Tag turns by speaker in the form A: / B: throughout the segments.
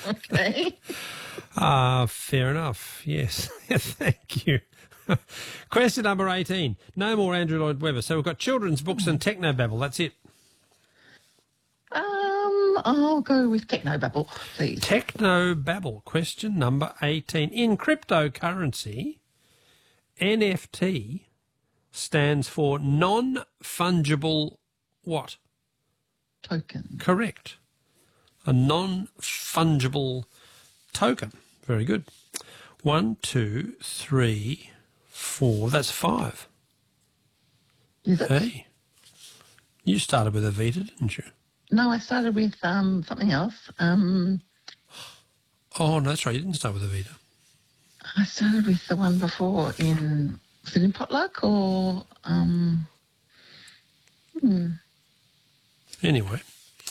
A: Okay.
B: Fair enough. Yes. Thank you. Question number 18. No more Andrew Lloyd Webber. So we've got children's books and technobabble. That's it.
A: I'll go with Technobabble, please.
B: Technobabble. Question number 18. In cryptocurrency, NFT stands for non-fungible what?
A: Token.
B: Correct. A non-fungible token. Very good. 1, 2, 3, 4. That's 5.
A: Is it?
B: Hey. You started with Avita, didn't you?
A: No, I started with something else.
B: Oh, no, that's right. You didn't start with Avita.
A: I started with the one before was it in Potluck or
B: Anyway.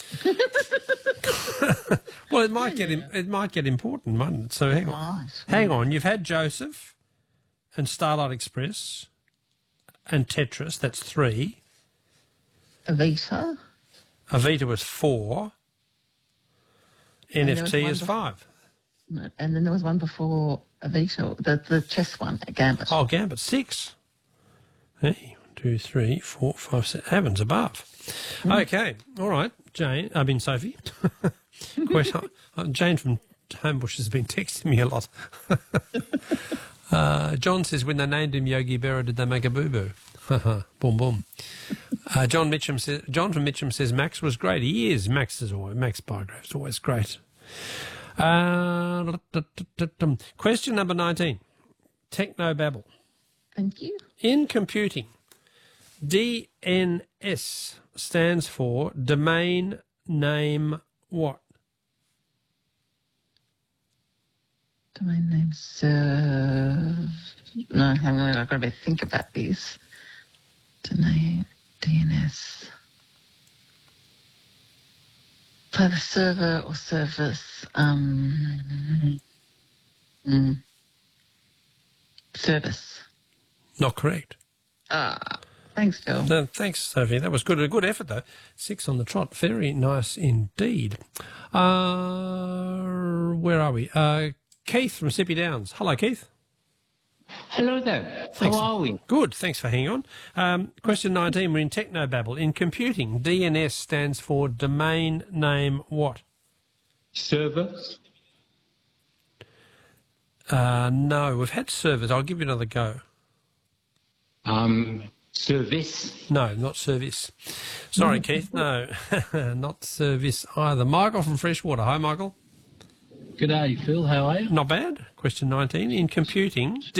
B: Well, it might get important, mightn't it? So hang on.
A: Right.
B: Hang on. You've had Joseph and Starlight Express and Tetris. That's 3.
A: Avita.
B: Avita was 4.
A: And there was
B: NFT
A: one
B: is 5.
A: And then there was one before Avita, the chess one, Gambit.
B: Oh, Gambit, 6. Hey, 1, 2, 3, 4, 5, 6. Heavens above. Okay, all right, Sophie. Jane from Homebush has been texting me a lot. John says, when they named him Yogi Berra, did they make a boo-boo? Boom, boom. John from Mitcham says, Max was great. He is. Max Bygrave's always great. Question number 19. Technobabble.
A: Thank you.
B: In computing, DNS stands for domain name what?
A: Domain name serve. No, hang on, I've got to think about this. Domain DNS. So the server or service. Service.
B: Not correct.
A: Thanks, Phil.
B: No, thanks, Sophie. That was good. A good effort, though. 6 on the trot. Very nice indeed. Where are we? Keith from Sippy Downs. Hello, Keith.
C: Hello there.
B: Thanks.
C: How are we?
B: Good. Thanks for hanging on. Question 19. We're in Technobabble. In computing, DNS stands for domain name what?
C: Servers?
B: No, we've had servers. I'll give you another go.
C: Service?
B: No, not service. Sorry, Keith. No, not service either. Michael from Freshwater. Hi, Michael.
C: G'day, Phil. How are you?
B: Not bad. Question 19. In computing,